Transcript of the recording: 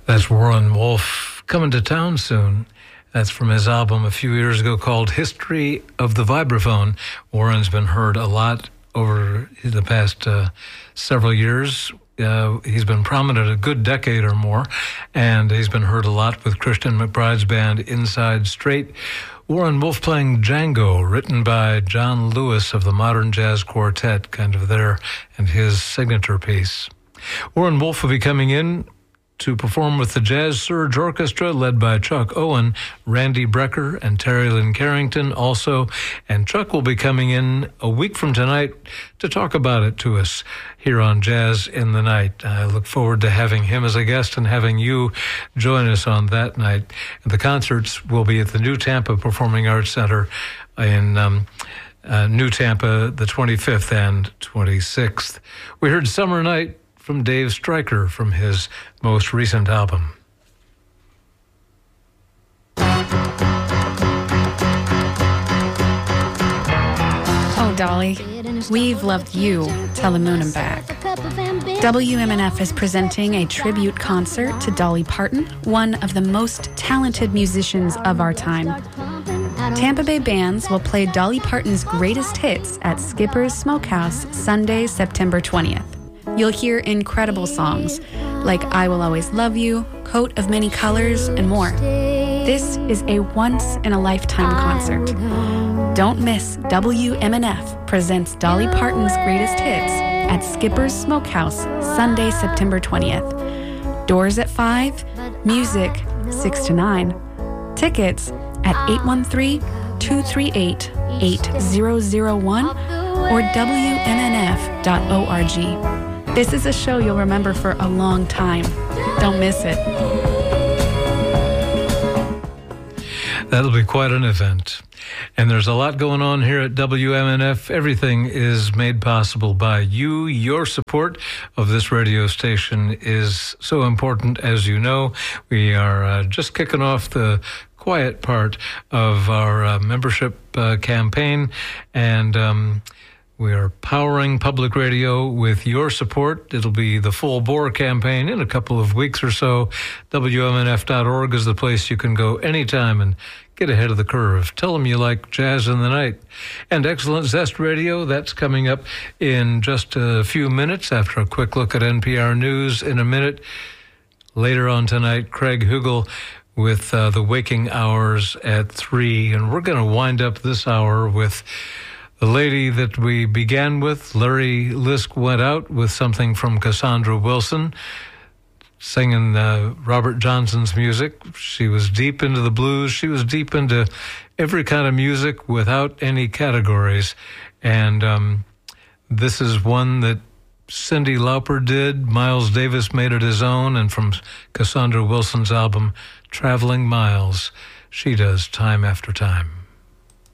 That's Warren Wolf coming to town soon. That's from his album a few years ago called History of the Vibraphone. Warren's been heard a lot over the past several years. He's been prominent a good decade or more, and he's been heard a lot with Christian McBride's band Inside Straight. Warren Wolf playing Django, written by John Lewis of the Modern Jazz Quartet, kind of there, and his signature piece. Warren Wolf will be coming in to perform with the Jazz Surge Orchestra, led by Chuck Owen, Randy Brecker, and Terry Lynn Carrington also. And Chuck will be coming in a week from tonight to talk about it to us here on Jazz in the Night. I look forward to having him as a guest and having you join us on that night. The concerts will be at the New Tampa Performing Arts Center in New Tampa, the 25th and 26th. We heard Summer Night from Dave Stryker from his most recent album. Oh, Dolly, we've loved you till the moon and back. WMNF is presenting a tribute concert to Dolly Parton, one of the most talented musicians of our time. Tampa Bay bands will play Dolly Parton's greatest hits at Skipper's Smokehouse Sunday, September 20th. You'll hear incredible songs like I Will Always Love You, Coat of Many Colors, and more. This is a once-in-a-lifetime concert. Don't miss WMNF presents Dolly Parton's greatest hits at Skipper's Smokehouse Sunday, September 20th. Doors at 5, music 6 to 9. Tickets at 813-238-8001 or WMNF.org. This is a show you'll remember for a long time. Don't miss it. That'll be quite an event. And there's a lot going on here at WMNF. Everything is made possible by you. Your support of this radio station is so important, as you know. We are just kicking off the quiet part of our membership campaign, and we are powering public radio with your support. It'll be the full bore campaign in a couple of weeks or so. WMNF.org is the place you can go anytime and get ahead of the curve. Tell them you like Jazz in the Night. And Excellent Zest Radio, that's coming up in just a few minutes after a quick look at NPR News in a minute. Later on tonight, Craig Hugel with the Waking Hours at 3. And we're going to wind up this hour with the lady that we began with. Larry Lisk went out with something from Cassandra Wilson, singing Robert Johnson's music. She was deep into the blues. She was deep into every kind of music without any categories. And this is one that Cyndi Lauper did. Miles Davis made it his own. And from Cassandra Wilson's album, Traveling Miles, she does Time After Time.